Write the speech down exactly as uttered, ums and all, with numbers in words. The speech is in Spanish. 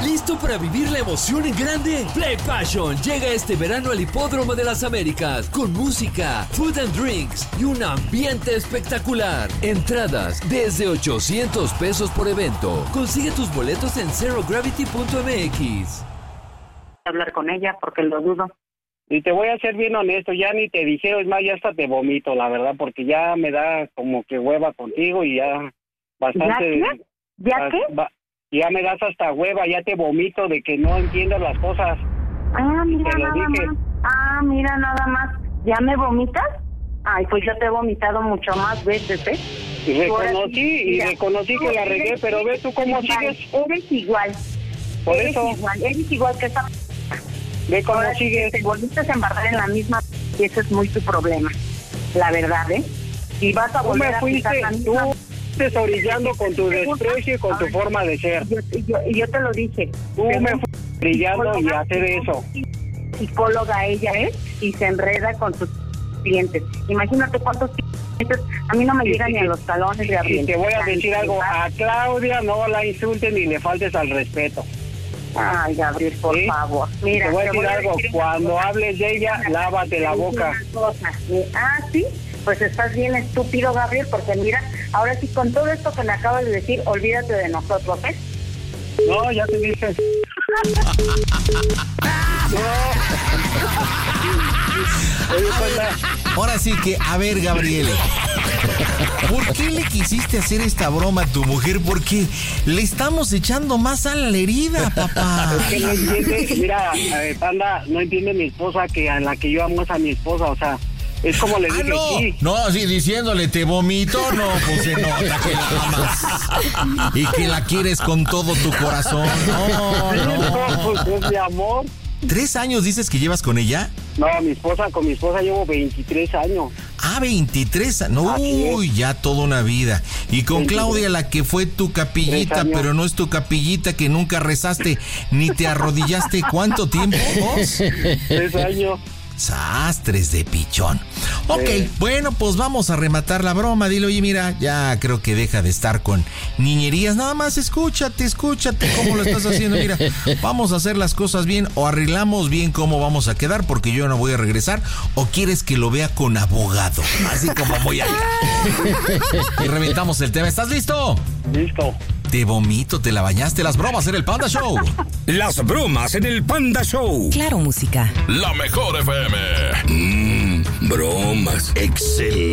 ¿Listo para vivir la emoción en grande? Play Passion llega este verano al Hipódromo de las Américas con música, food and drinks y un ambiente espectacular. Entradas desde ochocientos pesos por evento. Consigue tus boletos en zero gravity punto m x. Hablar con ella porque lo dudo. Y te voy a ser bien honesto, ya ni te dije, es más, ya hasta te vomito, la verdad, porque ya me da como que hueva contigo y ya bastante... ¿Ya qué? ¿Ya ba- qué? ba- ya me das hasta hueva, ya te vomito de que no entiendas las cosas. Ah, mira Te lo nada dije. más. Ah, mira nada más. ¿Ya me vomitas? Ay, pues yo te he vomitado mucho más veces, ¿eh? Y Ahora reconocí, sí, y mira, reconocí que tú la regué, eres pero ve tú cómo igual, sigues. Eres igual. Por eres eso. igual, eres igual que esa... Ve cómo Ahora sí sigues. que te volviste a embarrar en la misma y ese es muy tu problema, la verdad, ¿eh? Y vas a Tú volver me a fuiste, pisar la tú misma... fuiste orillando con tu desprecio y con tu forma de ser. Y yo, y yo, y yo te lo dije. Tú Según me fuiste orillando y psicóloga, hacer eso. Psicóloga ella es y se enreda con sus clientes. Imagínate cuántos clientes, a mí no me Y- llegan y- ni a los talones, Y Gabriel. te voy a decir algo, a Claudia no la insultes ni le faltes al respeto. Ay, Gabriel, por ¿Sí? favor. Mira, Te voy a decir algo, una cuando cosa. hables de ella, lávate la boca. Una cosa. Ah, sí, pues estás bien estúpido, Gabriel, porque mira, ahora sí, con todo esto que me acabas de decir, olvídate de nosotros, ¿eh? No, ya te dije. No. Oye, Panda, Ahora sí que, a ver, Gabriel, ¿por qué le quisiste hacer esta broma a tu mujer? Porque le estamos echando más sal a la herida, papá. es que no entiende, mira, eh, Panda, no entiende mi esposa que a la que yo amo es a mi esposa, o sea, es como le Ah, dije, no, sí. no, sí, diciéndole te vomito, no, pues se nota que la amas y que la quieres con todo tu corazón. No, No, no. pues es mi amor. ¿Tres años dices que llevas con ella? No, mi esposa, con mi esposa llevo veintitrés años. Ah, veintitrés. No, Así es. uy, ya toda una vida. Y con veintitrés. Claudia, la que fue tu Tres capillita, años. pero no es tu capillita, que nunca rezaste ni te arrodillaste. ¿Cuánto tiempo? ¿Dos? Tres años. Sastres de pichón. Ok, Sí. bueno, pues vamos a rematar la broma. Dile, oye, mira, ya creo que deja de estar con niñerías. Nada más escúchate, escúchate cómo lo estás haciendo. Mira, vamos a hacer las cosas bien o arreglamos bien cómo vamos a quedar porque yo no voy a regresar. ¿O quieres que lo vea con abogado? Así como voy a... Y reventamos el tema. ¿Estás listo? Listo. Te vomito, te la bañaste. Las bromas en el Panda Show. Las bromas en el Panda Show. Claro, música. La mejor F M. Mmm, bromas. Excelente.